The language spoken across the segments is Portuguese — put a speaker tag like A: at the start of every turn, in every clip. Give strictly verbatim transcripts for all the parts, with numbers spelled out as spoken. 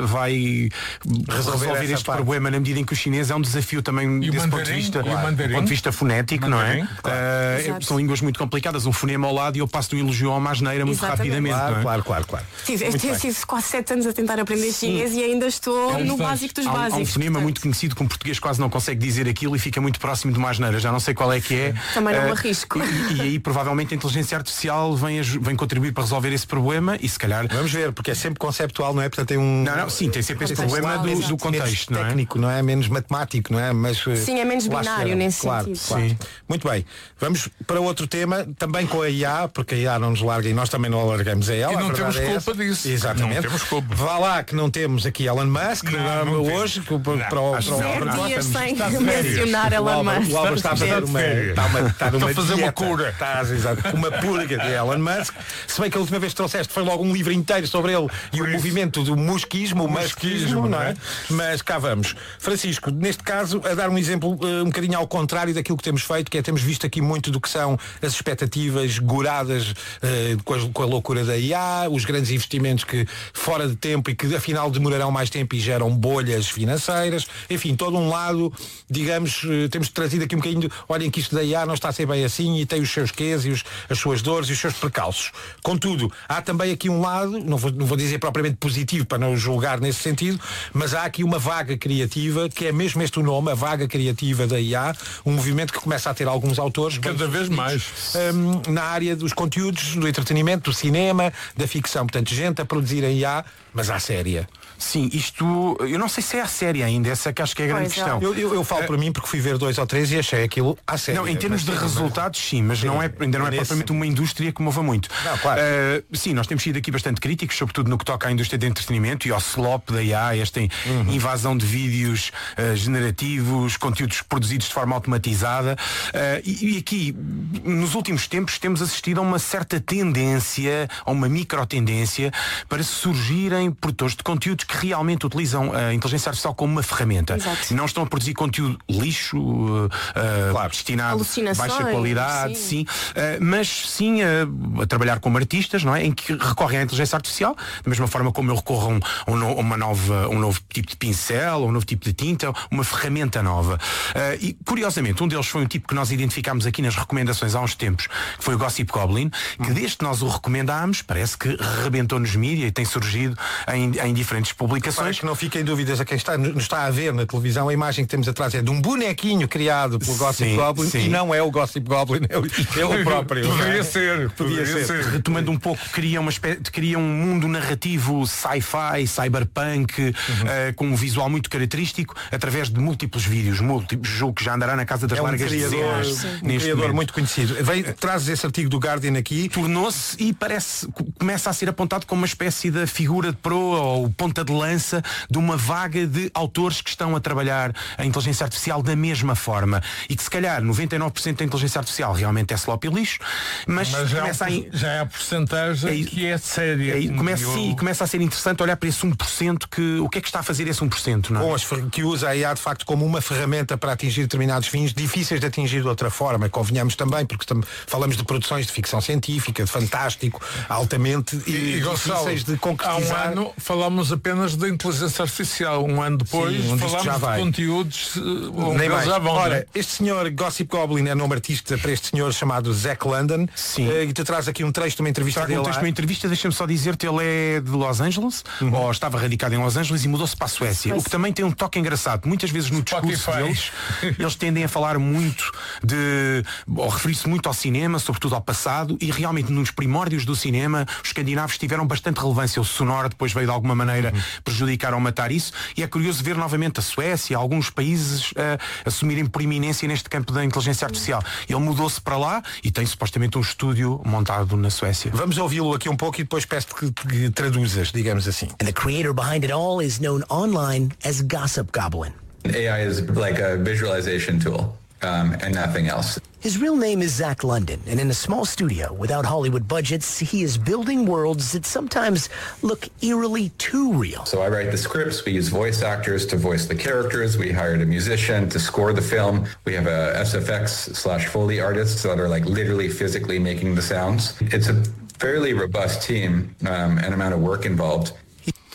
A: vai resolver, resolver este parte. problema, na medida em que o chinês é um desafio também
B: e
A: desse ponto de vista,
B: claro.
A: do ponto de vista fonético, não é? Claro. Uh, são línguas muito complicadas, um fonema ao lado e eu passo de um elogio a uma asneira muito Exatamente. rapidamente.
C: Claro,
A: não é?
C: claro, claro, claro.
D: Tive, eu tive quase sete anos a tentar aprender Sim. chinês e ainda estou é no básico dos
A: há,
D: básicos.
A: Há um fonema portanto. muito conhecido que um português quase não consegue dizer aquilo e fica muito próximo de uma asneira. Já não sei qual é que é.
D: Também não
A: uh,
D: me arrisco.
A: E, e aí provavelmente a inteligência artificial vem, vem contribuir para resolver esse problema e se calhar...
C: Vamos ver, porque é sempre conceptual, não é? Portanto tem um...
A: Não, não, sim, tem sempre esse problema do, do contexto,
C: menos
A: não é?
C: técnico, não é? Menos matemático, não é? Mas,
D: sim, é menos binário nesse
C: claro,
D: sentido.
C: Claro. Sim. Muito bem. Vamos para outro tema, também com a I A, porque a I A não nos larga e nós também não alargamos a ela.
B: E não temos
C: é
B: culpa disso.
C: Exatamente.
B: Não temos culpa.
C: Vá lá que não temos aqui Elon Musk
B: não, não
C: hoje
B: não.
C: para o para o
D: Zero dias sem mencionar Elon Musk.
C: O Álvaro está a fazer uma está uma está numa
B: fazer uma cura.
C: Está exato, uma purga de Elon Musk. Se bem que a última vez que trouxeste foi logo um livro inteiro sobre ele e o movimento do musquismo, o musquismo, não é? Mas cá vamos. Francisco, neste caso, a dar um exemplo uh, um bocadinho ao contrário daquilo que temos feito, que é temos visto aqui muito do que são as expectativas goradas uh, com, a, com a loucura da I A, os grandes investimentos que fora de tempo e que afinal demorarão mais tempo e geram bolhas financeiras, enfim, todo um lado, digamos, uh, temos trazido aqui um bocadinho de, olhem que isto da I A não está a ser bem assim e tem os seus quês e os, as suas dores e os seus precalços. Contudo, há também aqui um lado, não vou, não vou dizer propriamente positivo para não julgar nesse sentido, mas há aqui uma vaga criativa, que é mesmo este o nome, a vaga criativa da I A, um movimento que começa a ter alguns autores
B: cada vez mais
C: um, na área dos conteúdos, do entretenimento, do cinema, da ficção. Portanto, gente a produzir a I A, mas à séria.
A: Sim, isto, eu não sei se é a série ainda, essa que acho que é a grande
D: pois
A: questão.
D: É.
C: Eu, eu, eu falo uh, para mim porque fui ver dois ou três e achei aquilo à série.
A: Não, em termos de resultados sim, mas sim, não é, ainda não é propriamente uma indústria que mova muito.
C: Não, claro.
A: Uh, sim, nós temos sido aqui bastante críticos, sobretudo no que toca à indústria de entretenimento e ao slop da I A, esta uhum. invasão de vídeos uh, generativos, conteúdos produzidos de forma automatizada. Uh, e, e aqui, nos últimos tempos, temos assistido a uma certa tendência, a uma micro-tendência, para surgirem produtores de conteúdos que realmente utilizam a inteligência artificial como uma ferramenta.
D: Exato.
A: Não estão a produzir conteúdo lixo, uh, claro, destinado a baixa qualidade, sim, sim uh, mas sim uh, a trabalhar como artistas, não é? Em que recorrem à inteligência artificial, da mesma forma como eu recorro a um, a um, no, uma nova, um novo tipo de pincel, um novo tipo de tinta, uma ferramenta nova. Uh, e, curiosamente, um deles foi um tipo que nós identificámos aqui nas recomendações há uns tempos, que foi o Gossip Goblin, que desde que nós o recomendámos, parece que rebentou nos mídias e tem surgido em, em diferentes publicações.
C: Que não fiquem dúvidas a quem está, nos está a ver na televisão, a imagem que temos atrás é de um bonequinho criado pelo Gossip sim, Goblin sim. E não é o Gossip Goblin, é o, é o próprio.
B: Poderia ser, poderia ser. ser.
A: Retomando um pouco, cria, uma espé- cria um mundo narrativo sci-fi, cyberpunk, uhum. uh, com um visual muito característico, através de múltiplos vídeos, múltiplos, jogo que já andará na casa das
C: é um
A: largas
C: criador,
A: dezenas.
C: Um criador momento. muito conhecido. Vem, traz esse artigo do Guardian aqui.
A: Tornou-se e parece, começa a ser apontado como uma espécie de figura de proa ou ponta de lança de uma vaga de autores que estão a trabalhar a inteligência artificial da mesma forma e que se calhar noventa e nove por cento da inteligência artificial realmente é slop e lixo, mas,
B: mas já,
A: começa
B: é um, a... já é a porcentagem é, que é séria.
A: É, começa, eu... sim, começa a ser interessante olhar para esse um por cento que o que é que está a fazer esse um por cento, não é?
C: Bom, que usa a I A de facto como uma ferramenta para atingir determinados fins difíceis de atingir de outra forma, convenhamos também, porque tam- falamos de produções de ficção científica, de fantástico, altamente
B: e, e
C: difíceis
B: Gonçalo,
C: de concretizar.
B: Há um ano falámos apenas da inteligência artificial, um ano depois sim, um falámos de vai. conteúdos uh,
C: nem mais.
B: Já vão,
C: Ora,
B: né?
C: este senhor Gossip Goblin é nome artista para este senhor chamado Zach London.
A: Sim.
C: Uh, e tu traz aqui um trecho de uma entrevista
A: Trago
C: dele.
A: um texto de uma entrevista, deixa-me só dizer-te, ele é de Los Angeles, uhum. ou estava radicado em Los Angeles e mudou-se para a Suécia, Mas... o que também tem um toque engraçado. Muitas vezes no discurso
B: Spotify.
A: deles, eles tendem a falar muito de, ou referir-se muito ao cinema, sobretudo ao passado, e realmente nos primórdios do cinema, os escandinavos tiveram bastante relevância. O sonoro depois veio de alguma maneira uhum. prejudicar ou matar isso, e é curioso ver novamente a Suécia, alguns países uh, assumirem proeminência neste campo da inteligência artificial. Ele mudou-se para lá e tem supostamente um estúdio montado na Suécia.
C: Vamos ouvi-lo aqui um pouco e depois peço-te que, que traduzas, digamos assim.
E: And the creator behind it all is known online as Gossip Goblin.
F: A I is like a visualization tool. Um, and nothing else.
E: His real name is Zach London, and in a small studio without Hollywood budgets, he is building worlds that sometimes look eerily too real.
F: So I write the scripts, we use voice actors to voice the characters, we hired a musician to score the film, we have a S F X slash Foley artists that are like literally physically making the sounds. It's a fairly robust team um, and amount of work involved.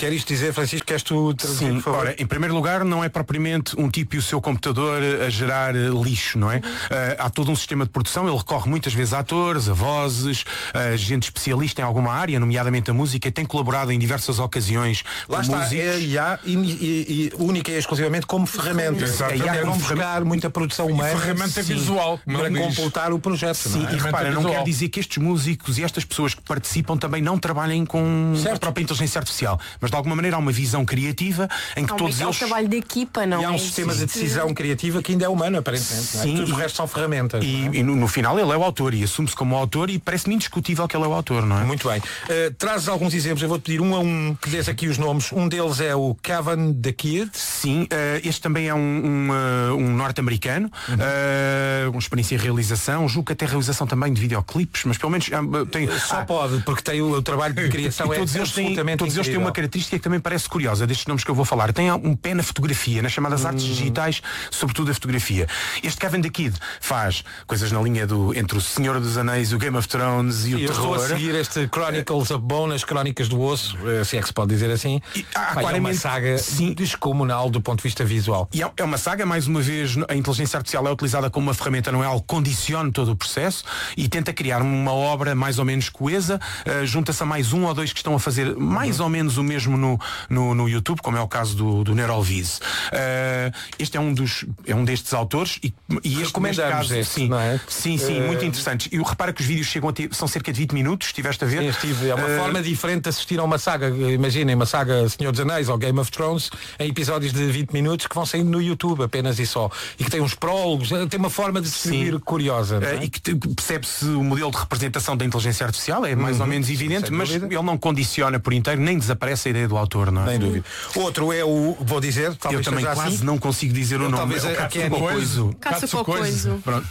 C: Quer isto dizer, Francisco, que és tu traduzir,
A: Sim,
C: por favor?
A: ora, em primeiro lugar, não é propriamente um tipo e o seu computador a gerar uh, lixo, não é? Uh, há todo um sistema de produção, ele recorre muitas vezes a atores, a vozes, a gente especialista em alguma área, nomeadamente a música, e tem colaborado em diversas ocasiões
C: Lá
A: com
C: está,
A: músicos.
C: é a I A e, e, e única e exclusivamente como ferramenta.
B: Exatamente.
C: É não buscar muita produção humana.
B: Ferramenta
C: sim,
B: visual,
C: para completar o projeto.
A: Sim,
C: não é?
A: e repara, não quer dizer que estes músicos e estas pessoas que participam também não trabalhem com certo. a própria inteligência artificial, mas de alguma maneira há uma visão criativa em que
D: há
A: todos
D: eles...
A: eles...
D: É um trabalho de equipa, não
C: e há um
D: é?
C: sistema de decisão criativa que ainda é humano, aparentemente.
A: Sim,
C: não é? Tudo o resto são ferramentas.
A: E,
C: é?
A: e no, no final ele é o autor e assume-se como autor e parece-me indiscutível que ele é o autor, não é?
C: Muito bem. Uh, trazes alguns exemplos, eu vou-te pedir um a um que dês aqui os nomes. Um deles é o Kevin the Kid.
A: Sim, uh, este também é um, um, uh, um norte-americano, uhum. uh, uma experiência em realização, julgo que até realização também de videoclipes, mas pelo menos uh, tem...
C: Só
A: ah,
C: pode, porque tem o, o trabalho de criação
A: e, e todos
C: é
A: eles têm,
C: absolutamente
A: todos eles têm uma característica que também parece curiosa destes nomes que eu vou falar. Tem um pé na fotografia, nas chamadas hum. artes digitais, sobretudo a fotografia. Este Kevin the Kid faz coisas na linha do entre o Senhor dos Anéis, o Game of Thrones e, e o
C: eu
A: terror.
C: Estou a seguir este Chronicles of Bone, as Crónicas do Osso, se é que se pode dizer assim.
A: E, há,
C: Pai, é uma saga sim. descomunal do ponto de vista visual.
A: E é uma saga, mais uma vez, a inteligência artificial é utilizada como uma ferramenta, não é algo que condicione todo o processo e tenta criar uma obra mais ou menos coesa, uh, junta-se a mais um ou dois que estão a fazer mais uhum. ou menos o mesmo no, no, no YouTube, como é o caso do, do Neuroviz. Uh, este é um dos é um destes autores e, e este neste caso,
C: este,
A: sim,
C: não é?
A: sim, sim, uh... muito interessantes. E repara que os vídeos chegam a ter, são cerca de vinte minutos, estiveste a ver?
C: Sim, estive. É uma
A: uh...
C: forma diferente de assistir a uma saga. Imaginem, uma saga Senhor dos Anéis ou Game of Thrones em episódios de vinte minutos que vão saindo no YouTube apenas e só. E que tem uns prólogos, tem uma forma de escrever curiosa.
A: Uh,
C: é?
A: E que percebe-se o modelo de representação da inteligência artificial, é mais uhum. ou menos evidente, mas ele não condiciona por inteiro, nem desaparece a ideia do autor, não é?
C: Nem dúvida. Outro é o, vou dizer, talvez
A: eu também quase
C: assim.
A: não consigo dizer o nome.
C: Talvez é
D: Katsuko Katsuko.
A: Pronto.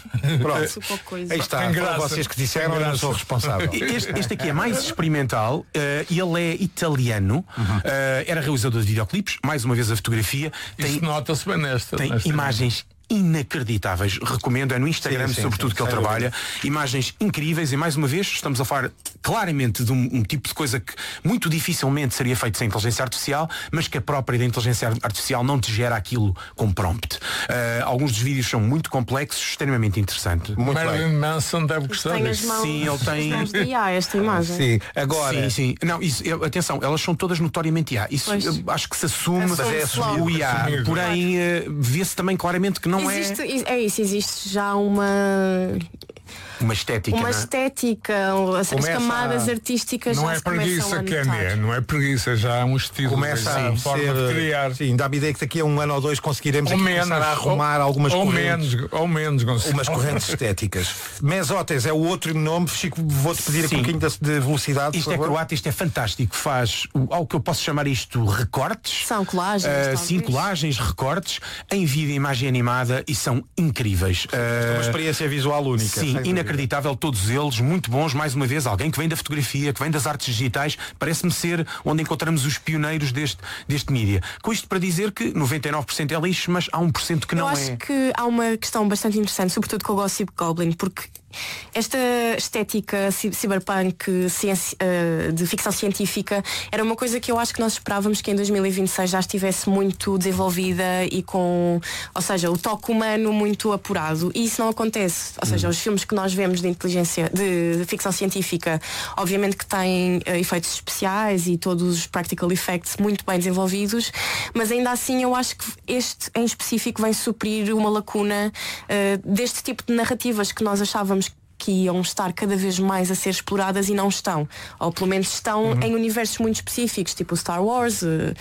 C: Aí está, foram vocês que disseram, eu não sou responsável.
A: Este, este aqui é mais experimental, uh, ele é italiano, uhum. uh, era realizador de videoclipes, mais uma vez a fotografia.
B: Tem, Isso nota-se bem nesta.
A: Tem
B: nesta
A: imagens inacreditáveis, recomendo, é no Instagram sim, sim, sobretudo sim, que ele trabalha dúvida. Imagens incríveis e mais uma vez estamos a falar claramente de um, um tipo de coisa que muito dificilmente seria feito sem inteligência artificial, mas que a própria da inteligência artificial não te gera aquilo com prompt. Uh, alguns dos vídeos são muito complexos, extremamente interessantes.
B: Marilyn Manson deve gostar disso.
A: Sim, ele tem
D: as de I A, esta imagem.
C: Sim, agora
A: sim, sim. Não, isso, eu, atenção, elas são todas notoriamente I A. Isso eu, acho que se assume,
D: mas é
A: o I A, porém uh, vê-se também claramente que não
D: existe,
A: é...
D: é isso, existe já uma
A: uma estética,
D: uma
A: não é?
D: estética, as
C: Começa
D: camadas
C: a...
D: artísticas
B: não
D: já
B: é
D: se
B: preguiça que é, não é preguiça, já é um estilo,
C: começa a
B: sim, forma
C: ser,
B: de criar.
C: Sim, dá-me ideia que daqui a um ano ou dois conseguiremos
B: ou menos,
C: começar a arrumar
B: ou,
C: algumas
B: ou
C: correntes,
B: menos, ou menos, Gonçalo.
C: umas correntes estéticas. Mesotes é o outro nome. Chico, vou-te pedir aqui um bocadinho de, de velocidade.
A: Isto é croata, isto é fantástico. Faz algo que eu posso chamar isto recortes.
D: São colagens.
A: Uh, sim, colagens, recortes em vídeo e imagem animada e são incríveis.
C: É uma experiência visual única.
A: Sim, inacreditável, todos eles, muito bons, mais uma vez, alguém que vem da fotografia, que vem das artes digitais, parece-me ser onde encontramos os pioneiros deste, deste mídia. Com isto para dizer que noventa e nove por cento é lixo, mas há um por cento que não é.
D: Eu acho que há uma questão bastante interessante, sobretudo com o Gossip Goblin, porque esta estética cyberpunk ciência, uh, de ficção científica era uma coisa que eu acho que nós esperávamos que em dois mil e vinte e seis já estivesse muito desenvolvida e com, ou seja, o toque humano muito apurado, e isso não acontece. Ou seja, hum. os filmes que nós vemos de inteligência, de, de ficção científica, obviamente que têm uh, efeitos especiais e todos os practical effects muito bem desenvolvidos, mas ainda assim eu acho que este em específico vem suprir uma lacuna uh, deste tipo de narrativas que nós achávamos que iam estar cada vez mais a ser exploradas e não estão, ou pelo menos estão uhum. em universos muito específicos, tipo o Star Wars uh,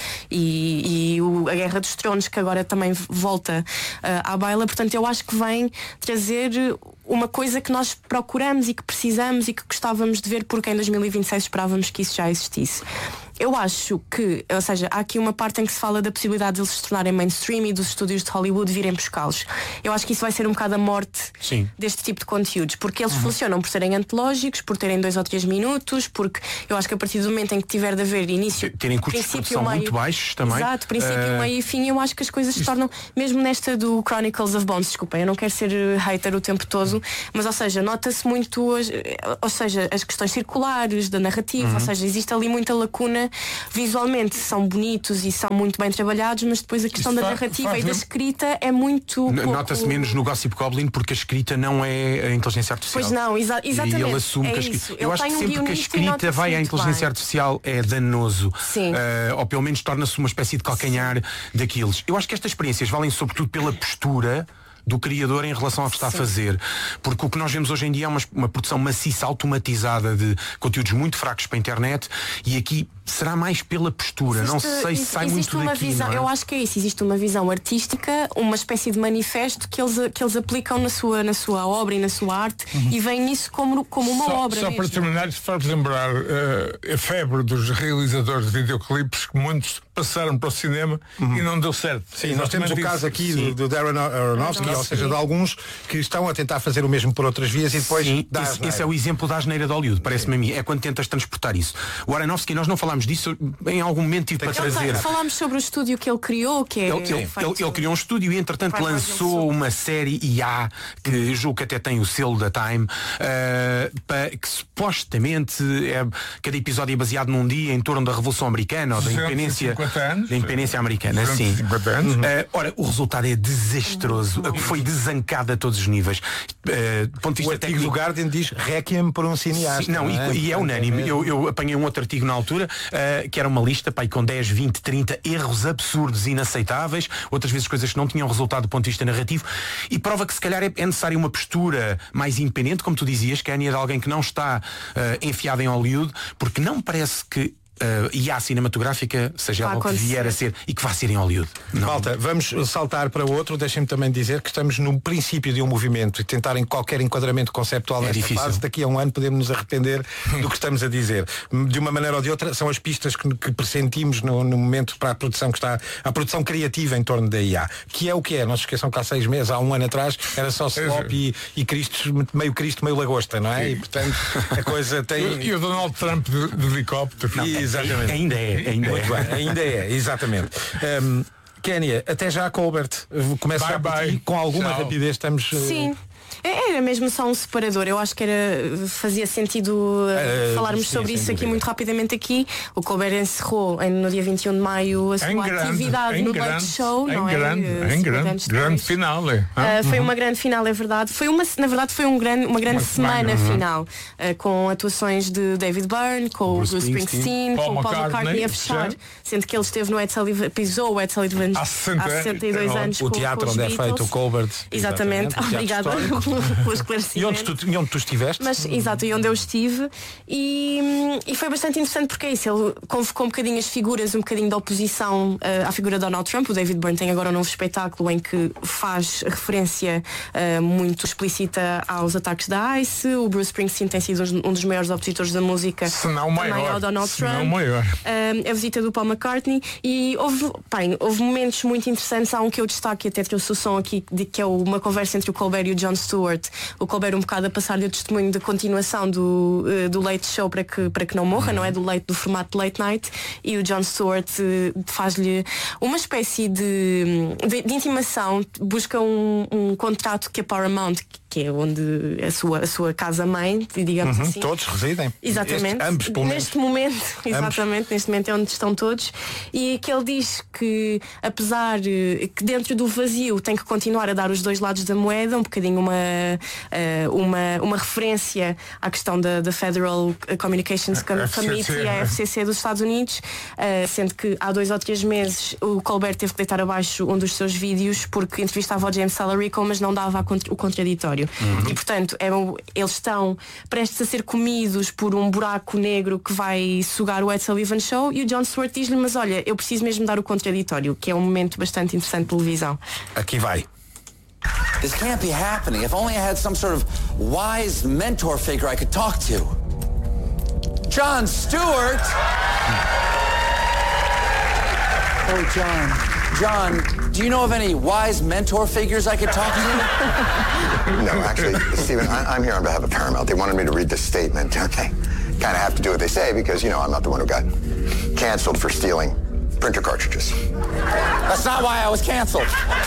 D: e, e o, a Guerra dos Tronos, que agora também volta uh, à baila. Portanto, eu acho que vem trazer uma coisa que nós procuramos e que precisamos e que gostávamos de ver, porque em dois mil e vinte e seis esperávamos que isso já existisse. Eu acho que, ou seja, há aqui uma parte em que se fala da possibilidade de eles se tornarem mainstream e dos estúdios de Hollywood virem buscá-los. Eu acho que isso vai ser um bocado a morte
A: Sim.
D: deste tipo de conteúdos, porque eles uhum. funcionam por serem antológicos, por terem dois ou três minutos, porque eu acho que a partir do momento em que tiver de haver início,
A: terem custos de produção
D: meio,
A: muito baixos também.
D: Exato, princípio,
A: uh...
D: meio e fim, eu acho que as coisas se tornam, mesmo nesta do Chronicles of Bones, desculpa, eu não quero ser hater o tempo todo, mas ou seja, nota-se muito as, ou seja, as questões circulares da narrativa, uhum. ou seja, existe ali muita lacuna visualmente são bonitos e são muito bem trabalhados, mas depois a questão Isso da narrativa e da escrita é muito pouco...
A: Nota-se menos no Gossip Goblin porque a escrita não é a inteligência artificial.
D: Pois não, exa exatamente.
A: E ele assume
D: é
A: que a escrita... Eu acho que
D: um
A: sempre que a escrita vai à inteligência bem. artificial é danoso.
D: Sim.
A: Uh, ou pelo menos torna-se uma espécie de calcanhar Sim. daqueles. Eu acho que estas experiências valem sobretudo pela postura do criador em relação ao que está Sim. a fazer. Porque o que nós vemos hoje em dia é uma, uma produção maciça, automatizada de conteúdos muito fracos para a internet, e aqui será mais pela postura. Existe, não sei se sai muito
D: uma
A: daqui.
D: Visão,
A: não é?
D: Eu acho que é isso. Existe uma visão artística, uma espécie de manifesto que eles, que eles aplicam na sua, na sua obra e na sua arte uhum. e veem nisso como, como uma
B: só,
D: obra
B: Só
D: mesmo.
B: para terminar, isto faz lembrar uh, a febre dos realizadores de videoclipes, que muitos passaram para o cinema uhum. e não deu certo.
C: Sim, nós temos o isso. caso aqui do, do Darren Aronofsky, ou seja, de alguns que estão a tentar fazer o mesmo por outras vias e depois
A: Sim, esse, esse é o exemplo da asneira de Hollywood, parece-me a mim. É quando tentas transportar isso. O Aronofsky, nós não falámos disso, em algum momento tive para trazer.
D: Falámos sobre o estúdio que ele criou, que é
A: ele, ele, ele, ele criou um estúdio e entretanto lançou uma série I A que julgo que até tem o selo da Time, uh, para, que supostamente é, cada episódio é baseado num dia em torno da Revolução Americana ou da independência,
B: anos,
A: da independência americana. Sim.
B: Anos,
A: uh, ora, o resultado é desastroso. Uhum. Foi desancado a todos os níveis. Uh, do ponto de vista
C: o artigo do Guardian diz Requiem por um cineasta.
A: Sim, não,
C: não
A: é? e, e é unânime. Eu, eu apanhei um outro artigo na altura uh, que era uma lista pai, com dez, vinte, trinta erros absurdos e inaceitáveis, outras vezes coisas que não tinham resultado do ponto de vista narrativo, e prova que se calhar é, é necessária uma postura mais independente, como tu dizias, que é a de alguém que não está uh, enfiado em Hollywood, porque não me parece que Uh, e a cinematográfica, seja ela o que vier a ser, e que vá ser em Hollywood.
C: Não. Malta, vamos saltar para outro. Deixem-me também dizer que estamos no princípio de um movimento e tentarem qualquer enquadramento conceptual é nesta difícil. fase. Daqui a um ano podemos nos arrepender do que estamos a dizer. De uma maneira ou de outra, são as pistas que, que pressentimos no, no momento para a produção que está, a produção criativa em torno da I A. Que é o que é. Não se esqueçam que há seis meses, há um ano atrás, era só slop e, e Cristo, meio Cristo, meio lagosta, não é? Sim. E portanto a coisa tem.
B: E o Donald Trump de, de helicóptero.
C: Não, Exatamente.
A: Ainda é, ainda
C: Muito
A: é.
C: Bem, ainda é, exatamente. Um, Kénia, até já Colbert. Começa já por ti, com alguma Tchau. rapidez, estamos.
D: Sim. Era mesmo só um separador. Eu acho que era, fazia sentido uh, falarmos sim, sobre isso aqui muito rapidamente aqui. O Colbert encerrou no dia vinte e um de maio a sua
B: em
D: atividade
B: grande,
D: no
B: grande,
D: Late Show,
B: em
D: não
B: grande,
D: é?
B: Em grande, grande, grande final. É.
D: Uh, foi uhum. uma grande final, é verdade. Foi uma, na verdade foi um grande, uma grande uma semana, semana final, uh, com atuações de David Byrne, com o Bruce Springsteen, com o Paul McCartney a fechar, já. sendo que ele esteve no Ed Sullivan, pisou o Ed Sullivan há sessenta e dois anos.
C: O teatro onde é feito o Colbert.
D: Exatamente, obrigada pelo esclarecimento.
C: E onde tu, e onde tu estiveste?
D: Mas, exato, e onde eu estive. E, e foi bastante interessante porque é isso. Ele convocou um bocadinho as figuras, um bocadinho de oposição uh, à figura de Donald Trump. O David Byrne tem agora um novo espetáculo em que faz referência uh, muito explícita aos ataques da ICE. O Bruce Springsteen tem sido um dos maiores opositores da música,
B: se não maior,
D: também ao Donald
B: se
D: Trump.
B: Não maior.
D: Uh, a visita do Paul McCartney. E houve, bem, houve momentos muito interessantes. Há um que eu destaque, até trouxe o som aqui, de, que é uma conversa entre o Colbert e o Jon Stewart. O Colbert um bocado a passar-lhe o testemunho da continuação do, uh, do Late Show para que, para que não morra, uhum. não é? Do, late, do formato de Late Night. E o Jon Stewart uh, faz-lhe uma espécie de, de, de intimação, busca um, um contrato que a Paramount, que é onde a sua, a sua casa-mãe, digamos
C: uhum,
D: assim.
C: Todos residem.
D: Exatamente.
C: Este, ambos, pelo
D: neste momento, exatamente, ambos. neste momento é onde estão todos. E que ele diz que, apesar que dentro do vazio tem que continuar a dar os dois lados da moeda, um bocadinho uma, uma, uma referência à questão da, da Federal Communications Committee, a F C C dos Estados Unidos, sendo que há dois ou três meses o Colbert teve que deitar abaixo um dos seus vídeos porque entrevistava o James Salarico, mas não dava o contraditório. Uhum. E portanto é, eles estão prestes a ser comidos por um buraco negro que vai sugar o Ed Sullivan Show, e o Jon Stewart diz-lhe: mas olha, eu preciso mesmo dar o contraditório, que é um momento bastante interessante de televisão.
C: Aqui vai.
G: This can't be happening. If only I had some sort of wise mentor figure I could talk to. Jon Stewart! Oh, John. John, do you know of any wise mentor figures I could talk to?
H: No, actually, Stephen, I, I'm here on behalf of Paramount. They wanted me to read this statement. Okay, kind of have to do what they say because, you know, I'm not the one who got canceled for stealing printer cartridges.
G: That's not why I was canceled.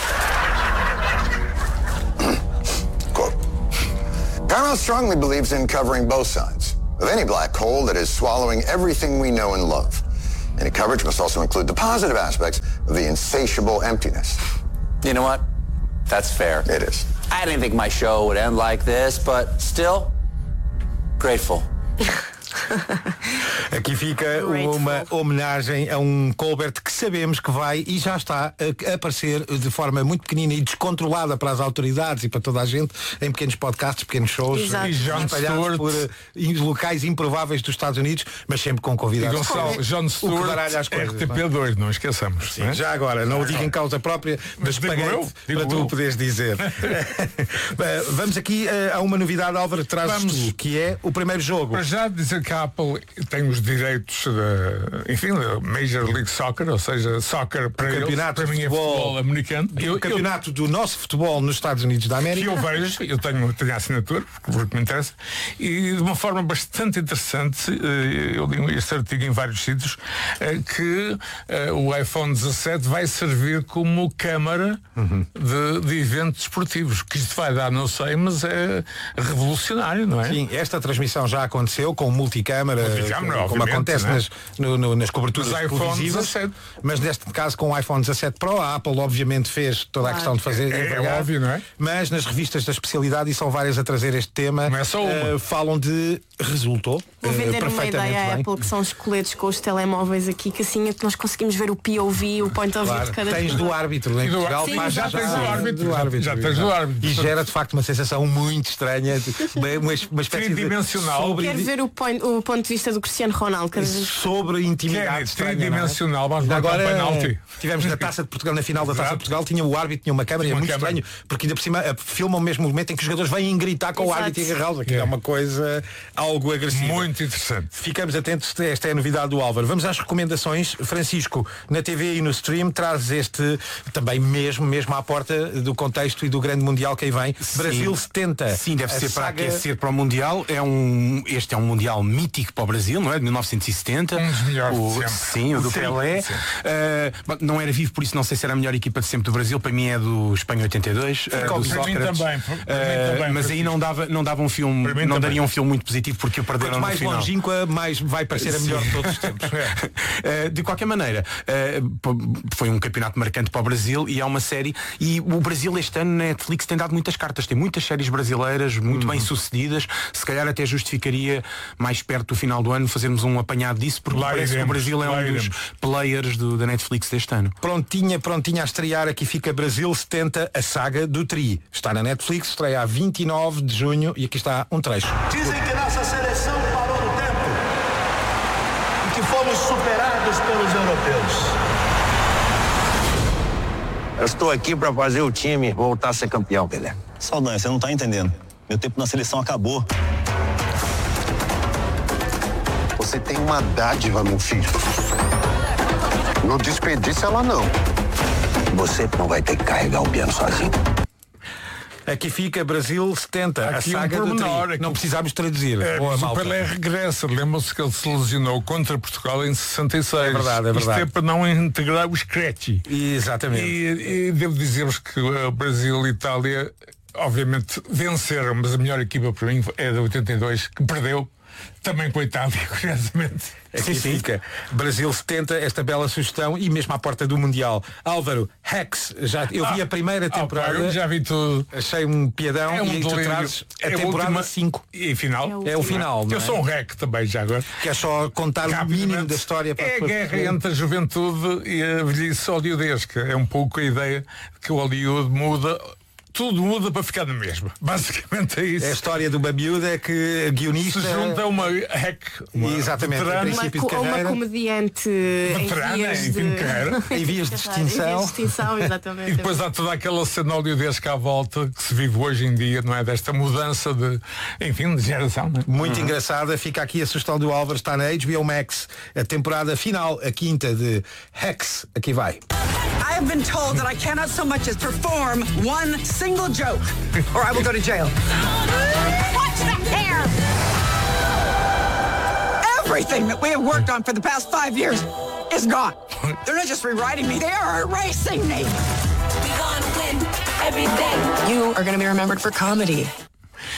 H: Quote, Paramount strongly believes in covering both sides of any black hole that is swallowing everything we know and love. Any coverage must also include the positive aspects of the insatiable emptiness.
G: You know what? That's fair.
H: It is.
G: I didn't think my show would end like this, but still, grateful.
C: Aqui fica uma homenagem a um Colbert que sabemos que vai e já está a aparecer de forma muito pequenina e descontrolada para as autoridades e para toda a gente em pequenos podcasts, pequenos shows.
B: Exato. E Jon Stewart
C: por uh, locais improváveis dos Estados Unidos, mas sempre com convidados.
B: E Gonçalo, Jon Stewart, R T P dois, não esqueçamos.
C: Sim,
B: não é?
C: Já agora, não o digo em causa própria, mas, mas paguei para tu poderes dizer. Vamos aqui uh, a uma novidade, Álvaro, trazes tu, que é o primeiro jogo.
B: Para já dizer que a Apple tem os direitos da, enfim, da Major League Soccer, ou seja, soccer para eles,
C: campeonato
B: para mim é
C: futebol,
B: futebol americano.
C: O campeonato eu, do nosso futebol nos Estados Unidos da América.
B: Que eu vejo, eu tenho, tenho a assinatura, porque me interessa, e de uma forma bastante interessante, eu li este artigo em vários sítios, que o iPhone dezassete vai servir como câmara uhum. de, de eventos esportivos. Que isto vai dar, não sei, mas é revolucionário, não é?
C: Sim, esta transmissão já aconteceu com multicâmara, multicâmara como acontece, né? nas, no, no, nas coberturas televisivas, mas neste caso com o iPhone dezassete Pro, a Apple obviamente fez toda a ah, questão de fazer
B: é, é óbvio, não é?
C: Mas nas revistas da especialidade, e são várias a trazer este tema,
B: não é só uma.
C: Uh, falam de resultou
D: Vou vender
C: uh,
D: uma ideia à Apple, que são os coletes com os telemóveis aqui, que assim é que nós conseguimos ver o P O V, o point of view
C: claro,
D: de cada
C: tens do árbitro em Portugal,
B: Sim, já, já tens do árbitro,
C: do árbitro,
B: já tens do árbitro
C: e gera de facto uma sensação muito estranha, uma, uma espécie
B: tridimensional.
C: de sobre...
D: Quero ver o, point, o ponto de vista do Cristiano Ronaldo
C: sobre intimidade
B: estranha, tridimensional,
C: vamos
B: agora um penalti.
C: Tivemos na Taça de Portugal, na final da Taça de Portugal, tinha o árbitro, tinha uma câmera, é muito câmera. estranho, porque ainda por cima filmam o mesmo momento em que os jogadores vêm gritar com Exato. o árbitro e agarrá-los, aqui é. é uma coisa algo agressiva.
B: Muito interessante.
C: Ficamos atentos, esta é a novidade do Álvaro. Vamos às recomendações. Francisco, na T V e no stream, traz este também mesmo, mesmo à porta do contexto e do grande Mundial que aí vem. Sim. Brasil setenta.
A: Sim, deve ser
C: saga...
A: para aquecer para o Mundial. É um, este é um Mundial mítico para o Brasil, não é? De mil novecentos e setenta.
B: Um dos melhores
A: o,
B: de
A: sim, o do sim, Pelé. Sim. Uh, não era vivo, por isso não sei se era a melhor equipa de sempre do Brasil. Para mim é do Espanha oitenta e dois. Uh, do Sócrates.
B: Também,
A: uh, também, mas aí não dava, não dava um filme, não também. daria um filme muito positivo porque o perderam
C: Quanto mais
A: no final.
C: longínqua, mais vai parecer a melhor de todos os tempos.
A: uh, de qualquer maneira, uh, foi um campeonato marcante para o Brasil e é uma série. E o Brasil este ano na Netflix tem dado muitas cartas. Tem muitas séries brasileiras muito hum. bem sucedidas. Se calhar até justificaria mais perto do final do ano fazermos um apanhado disso, porque lá parece iremos, que o Brasil é um dos iremos. players do, da Netflix deste ano.
C: Prontinha, prontinha a estrear. Aqui fica Brasil setenta, a saga do Tri. Está na Netflix, estreia a vinte e nove de junho e aqui está um trecho.
I: Dizem que nossa seleção parou no tempo e que fomos superados pelos europeus.
J: Eu estou aqui para fazer o time voltar a ser campeão, Pelé.
K: Saldanha, você não tá entendendo. Meu tempo na seleção acabou.
L: Você tem uma dádiva, meu filho. Não desperdiça ela, não.
J: Você não vai ter que carregar o piano sozinho.
C: Aqui fica Brasil setenta,
B: aqui
C: a saga
B: um
C: do Tri. Não precisámos traduzir.
B: É, mas o Pelé regressa. Lembram-se que ele se lesionou contra Portugal em sessenta e seis.
C: É verdade, é verdade.
B: Isto é para não integrar o Scratchy.
C: Exatamente.
B: E, e devo dizer-vos que o Brasil e Itália, obviamente, venceram, mas a melhor equipa para mim é da oitenta e dois, que perdeu. Também com a Itália, curiosamente.
C: Aqui sim, fica Brasil setenta, esta bela sugestão, e mesmo à porta do Mundial. Álvaro, Hacks, já, eu vi a primeira temporada.
B: Ah, já vi tudo.
C: Achei um piadão
B: é um
C: e tu trazes a
B: é
C: temporada cinco.
B: E final.
C: É o final.
B: Eu sou um hack também já agora.
C: Que é só contar o mínimo da história para
B: é a guerra entre a juventude e a velhice hollywoodesca. É um pouco a ideia que o Hollywood muda. Tudo muda para ficar na mesma. Basicamente é isso.
C: É a história de uma miúda que guionista
B: se junta uma hack, uma
C: exatamente,
B: veterana,
C: em princípio de carreira,
D: uma comediante
B: veterana,
D: em vias
B: enfim,
D: de,
B: carreira.
C: em vias de extinção.
D: Em vias de extinção, exatamente.
B: E depois há toda aquela cena hollywoodesca à volta que se vive hoje em dia, não é? Desta mudança de, enfim, de geração. Não é?
C: Muito
B: uhum.
C: engraçada. Fica aqui a sugestão do Álvaro, está na H B O Max, a temporada final, a quinta de Hacks. Aqui vai.
M: I have been told that I cannot so much as perform one single joke, or I will go to jail.
N: Watch that hair!
M: Everything that we have worked on for the past five years is gone. They're not just rewriting me, they are erasing me.
N: We're gonna win every day.
M: You are going to be remembered for comedy.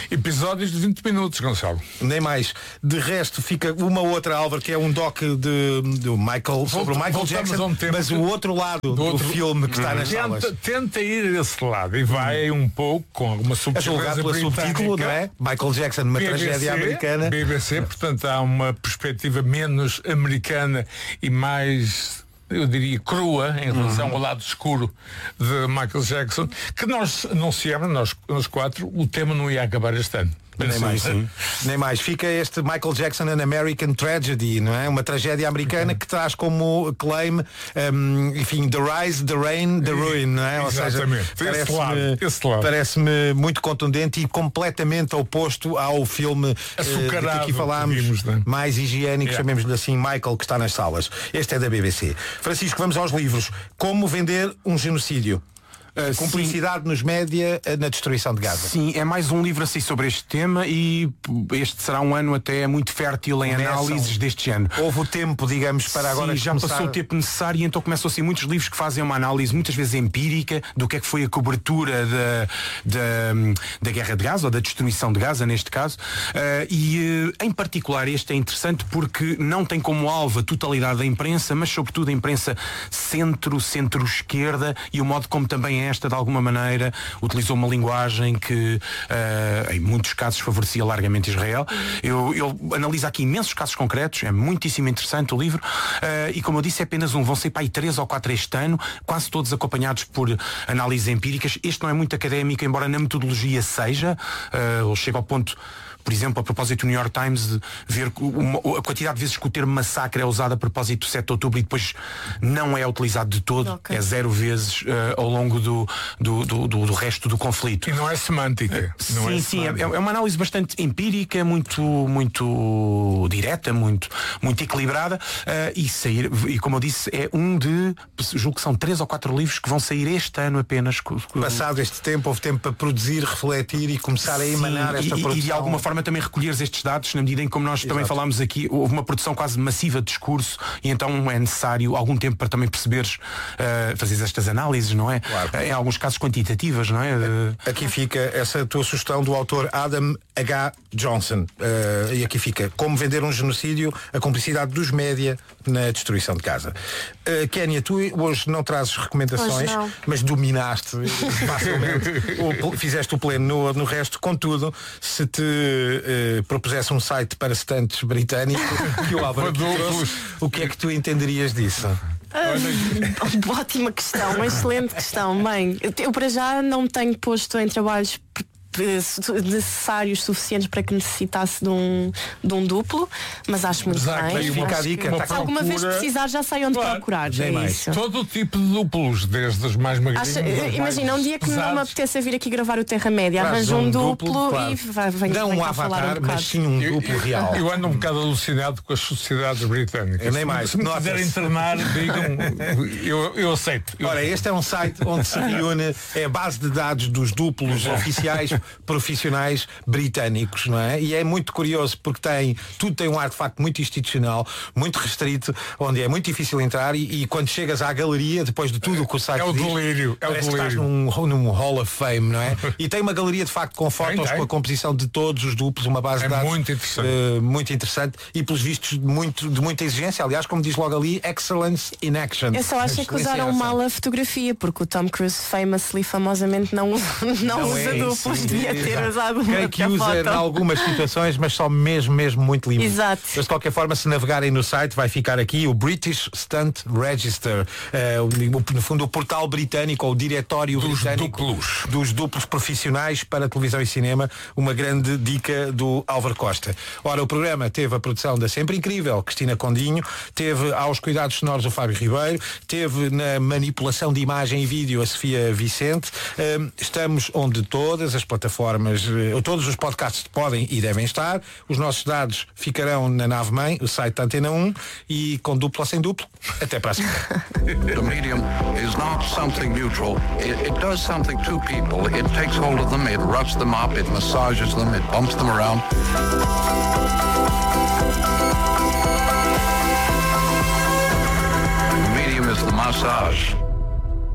B: Episódios de vinte minutos, Gonçalo.
C: Nem mais. De resto, fica uma outra, Álvaro, que é um doc de, do Michael, sobre o Michael Jackson, um mas o outro lado do, do outro filme que está nas
B: tenta,
C: salas.
B: Tenta ir desse lado e vai um pouco com alguma subtileza
C: pelo subtítulo, não é? Michael Jackson, uma
B: B B C,
C: tragédia americana.
B: B B C, portanto há uma perspectiva menos americana e mais, eu diria, crua em relação uhum. ao lado escuro de Michael Jackson, que nós anunciamos, nós, nós quatro, o tema não ia acabar este ano.
C: Nem mais, sim. Nem mais. Fica este Michael Jackson An American Tragedy, não é? Uma tragédia americana que traz como claim, um, enfim, The Rise, The Reign, The Ruin, não é? Ou
B: Exatamente.
C: seja, parece-me, parece-me muito contundente e completamente oposto ao filme uh, de que aqui falámos, vimos, né? Mais higiênico, yeah. chamemos-lhe assim, Michael, que está nas salas. Este é da B B C. Francisco, vamos aos livros. Como vender um genocídio? Uh, Cumplicidade sim. nos média na destruição de Gaza.
A: Sim, é mais um livro assim sobre este tema e este será um ano até muito fértil em Começam. análises deste género.
C: Houve o tempo, digamos, para agora
A: sim, já
C: começar...
A: passou o tempo necessário e então começam assim muitos livros que fazem uma análise muitas vezes empírica do que é que foi a cobertura da, da, da guerra de Gaza ou da destruição de Gaza neste caso uh, e uh, em particular este é interessante porque não tem como alvo a totalidade da imprensa, mas sobretudo a imprensa centro, centro-esquerda e o modo como também é esta, de alguma maneira, utilizou uma linguagem que uh, em muitos casos favorecia largamente Israel. Eu, eu analiso aqui imensos casos concretos, é muitíssimo interessante o livro uh, e como eu disse é apenas um, vão ser para aí três ou quatro este ano, quase todos acompanhados por análises empíricas. Este não é muito académico, embora na metodologia seja, uh, chega ao ponto, por exemplo, a propósito do New York Times, de ver uma, a quantidade de vezes que o termo massacre é usado a propósito do sete de outubro e depois não é utilizado de todo, okay. é zero vezes uh, ao longo do, do, do, do, do resto do conflito.
B: E não é semântica.
A: Uh,
B: não
A: sim,
B: é
A: sim,
B: semântica.
A: É, é uma análise bastante empírica, muito, muito direta, muito, muito equilibrada uh, e sair, e como eu disse, é um de, julgo que são três ou quatro livros que vão sair este ano apenas.
C: Passado este tempo, houve tempo para produzir, refletir e começar a emanar
A: sim,
C: esta
A: e,
C: produção.
A: E de alguma forma também recolheres estes dados, na medida em que, como nós Exato. também falámos aqui, houve uma produção quase massiva de discurso e então é necessário algum tempo para também perceberes, uh, fazeres estas análises, não é? Claro. Em alguns casos quantitativas, não é? Uh...
C: Aqui fica essa tua sugestão do autor Adam H. Johnson. Uh, e aqui fica como vender um genocídio, a cumplicidade dos média na destruição de Gaza. Uh, Kénia, tu hoje não trazes recomendações, não. mas dominaste facilmente, o, fizeste o pleno no, no resto. Contudo, se te uh, propusesse um site para estantes britânico que o Álvaro trouxe, o que é que tu entenderias disso?
D: Ah, ótima questão, uma excelente questão. Bem, eu para já não me tenho posto em trabalhos necessários suficientes para que necessitasse de um, de um duplo, mas acho muito
B: Exato,
D: bem.
B: Uma
D: acho
B: dica,
D: que, se alguma vez precisar já sei onde claro, procurar. É isso.
B: Todo o tipo de duplos, desde os mais magrinhos.
D: Acho, imagina, um dia que pesados. não me apeteça vir aqui gravar o Terra-média, arranjo um, um duplo, duplo claro. e vai, vem,
C: não
D: vem
C: um avatar,
D: um
C: mas sim um duplo
B: eu,
C: real.
B: Eu ando um bocado alucinado com as sociedades britânicas.
C: Eu nem mais.
B: Se me quiserem internar, digam, eu, eu aceito. Eu
C: Ora, este é um site onde se reúne é a base de dados dos duplos oficiais, profissionais britânicos, não é? E é muito curioso porque tem, tudo tem um artefacto muito institucional, muito restrito, onde é muito difícil entrar e, e quando chegas à galeria, depois de tudo o que o site
B: é o
C: diz,
B: delírio, é o delírio.
C: Estás num, num Hall of Fame, não é? E tem uma galeria de facto com fotos, tem, tem. com a composição de todos os duplos, uma base
B: é
C: de dados
B: muito interessante.
C: Uh, muito interessante e pelos vistos muito, de muita exigência, aliás, como diz logo ali, excellence in action.
D: Eu só acho que usaram mal a fotografia, porque o Tom Cruise famously, famosamente não, não, não usa é, duplos, sim, devia ter usado uma
C: que usa em algumas situações, mas só mesmo, mesmo muito limpo.
D: Exato.
C: Mas de qualquer forma, se navegarem no site, vai ficar aqui o British Stunt Register, uh, o, no fundo o portal britânico, ou o diretório
B: dos
C: britânico
B: duplos.
C: dos duplos profissionais para televisão e cinema, uma grande dica do Álvaro Costa. Ora, o programa teve a produção da sempre incrível Cristina Condinho, teve aos cuidados sonoros o Fábio Ribeiro, teve na manipulação de imagem e vídeo a Sofia Vicente. Uh, estamos onde todas as plataformas, uh, todos os podcasts podem e devem estar. Os nossos dados ficarão na nave-mãe, o site da Antena um, e com duplo ou sem duplo, até para a semana.
O: The medium is not something neutral. It, it does something to people. It takes hold of them, it roughs them up, it massages them, it bumps them around. The medium is the massage.